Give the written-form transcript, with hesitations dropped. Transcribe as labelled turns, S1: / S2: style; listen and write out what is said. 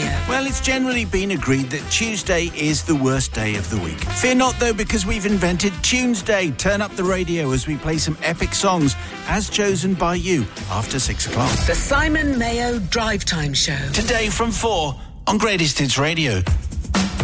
S1: Radio.
S2: Well, it's generally been agreed that Tuesday is the worst day of the week. Fear not, though, because we've invented Tuesday. Turn up the radio as we play some epic songs, as chosen by you, after 6 o'clock.
S1: The Simon Mayo Drive Time Show.
S2: Today from 4 on Greatest Hits Radio.